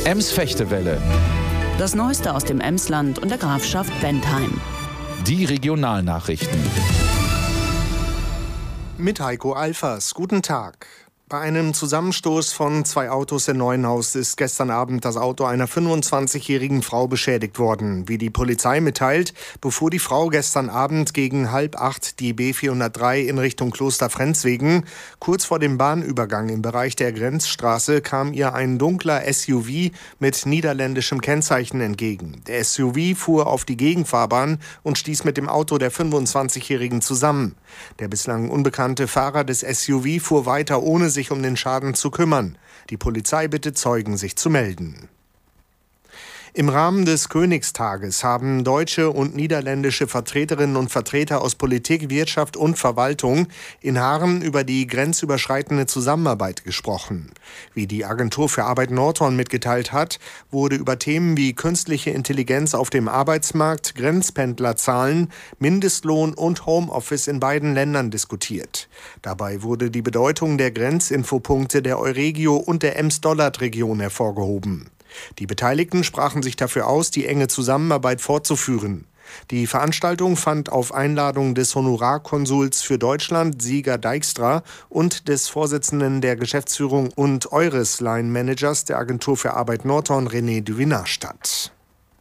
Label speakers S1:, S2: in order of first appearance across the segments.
S1: Ems-Fechtewelle.
S2: Das Neueste aus dem Emsland und der Grafschaft Bentheim.
S1: Die Regionalnachrichten.
S3: Mit Heiko Alfers. Guten Tag. Bei einem Zusammenstoß von zwei Autos in Neuenhaus ist gestern Abend das Auto einer 25-jährigen Frau beschädigt worden. Wie die Polizei mitteilt, befuhr die Frau gestern Abend gegen 7:30 die B403 in Richtung Kloster Frenzwegen. Kurz vor dem Bahnübergang im Bereich der Grenzstraße kam ihr ein dunkler SUV mit niederländischem Kennzeichen entgegen. Der SUV fuhr auf die Gegenfahrbahn und stieß mit dem Auto der 25-jährigen zusammen. Der bislang unbekannte Fahrer des SUV fuhr weiter, ohne sich um den Schaden zu kümmern. Die Polizei bittet Zeugen, sich zu melden. Im Rahmen des Königstages haben deutsche und niederländische Vertreterinnen und Vertreter aus Politik, Wirtschaft und Verwaltung in Haren über die grenzüberschreitende Zusammenarbeit gesprochen. Wie die Agentur für Arbeit Nordhorn mitgeteilt hat, wurde über Themen wie künstliche Intelligenz auf dem Arbeitsmarkt, Grenzpendlerzahlen, Mindestlohn und Homeoffice in beiden Ländern diskutiert. Dabei wurde die Bedeutung der Grenzinfopunkte der Euregio und der Ems-Dollard-Region hervorgehoben. Die Beteiligten sprachen sich dafür aus, die enge Zusammenarbeit fortzuführen. Die Veranstaltung fand auf Einladung des Honorarkonsuls für Deutschland, Sieger Dijkstra, und des Vorsitzenden der Geschäftsführung und Eures-Line-Managers der Agentur für Arbeit Nordhorn, René Duvinard, statt.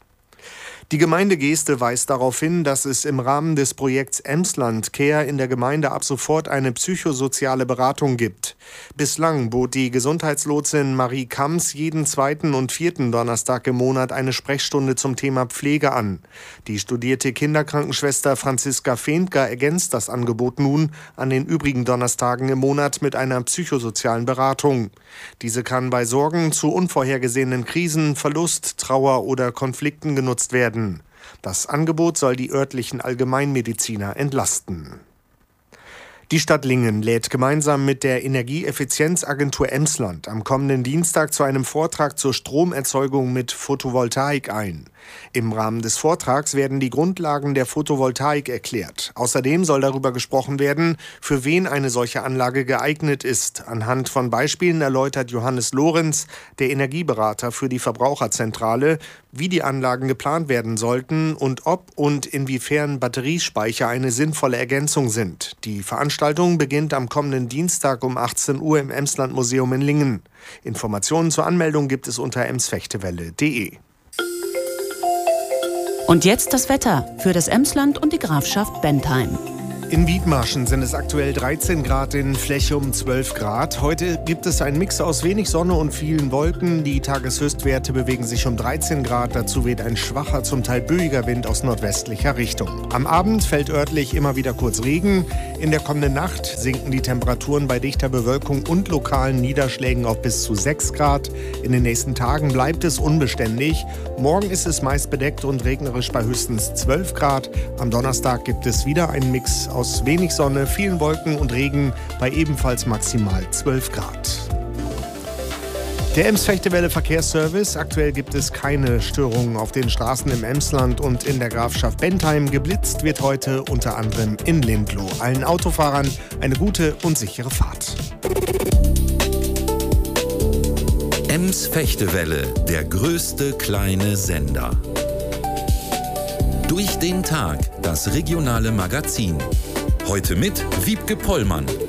S3: Die Gemeindegeste weist darauf hin, dass es im Rahmen des Projekts Emsland Care in der Gemeinde ab sofort eine psychosoziale Beratung gibt. Bislang bot die Gesundheitslotsin Marie Kams jeden zweiten und vierten Donnerstag im Monat eine Sprechstunde zum Thema Pflege an. Die studierte Kinderkrankenschwester Franziska Feentger ergänzt das Angebot nun an den übrigen Donnerstagen im Monat mit einer psychosozialen Beratung. Diese kann bei Sorgen zu unvorhergesehenen Krisen, Verlust, Trauer oder Konflikten genutzt werden. Das Angebot soll die örtlichen Allgemeinmediziner entlasten. Die Stadt Lingen lädt gemeinsam mit der Energieeffizienzagentur Emsland am kommenden Dienstag zu einem Vortrag zur Stromerzeugung mit Photovoltaik ein. Im Rahmen des Vortrags werden die Grundlagen der Photovoltaik erklärt. Außerdem soll darüber gesprochen werden, für wen eine solche Anlage geeignet ist. Anhand von Beispielen erläutert Johannes Lorenz, der Energieberater für die Verbraucherzentrale, wie die Anlagen geplant werden sollten und ob und inwiefern Batteriespeicher eine sinnvolle Ergänzung sind. Die Veranstaltung beginnt am kommenden Dienstag um 18 Uhr im Emsland-Museum in Lingen. Informationen zur Anmeldung gibt es unter emsfechtewelle.de.
S2: Und jetzt das Wetter für das Emsland und die Grafschaft Bentheim.
S3: In Wiedmarschen sind es aktuell 13 Grad, in Fläche um 12 Grad. Heute gibt es einen Mix aus wenig Sonne und vielen Wolken. Die Tageshöchstwerte bewegen sich um 13 Grad. Dazu weht ein schwacher, zum Teil böiger Wind aus nordwestlicher Richtung. Am Abend fällt örtlich immer wieder kurz Regen. In der kommenden Nacht sinken die Temperaturen bei dichter Bewölkung und lokalen Niederschlägen auf bis zu 6 Grad. In den nächsten Tagen bleibt es unbeständig. Morgen ist es meist bedeckt und regnerisch bei höchstens 12 Grad. Am Donnerstag gibt es wieder einen Mix aus wenig Sonne, vielen Wolken und Regen bei ebenfalls maximal 12 Grad. Der Ems-Fechtewelle Verkehrsservice. Aktuell gibt es keine Störungen auf den Straßen im Emsland und in der Grafschaft Bentheim. Geblitzt wird heute unter anderem in Lindloh. Allen Autofahrern eine gute und sichere Fahrt.
S4: Ems-Fechtewelle, der größte kleine Sender. Durch den Tag, das regionale Magazin. Heute mit Wiebke Pollmann.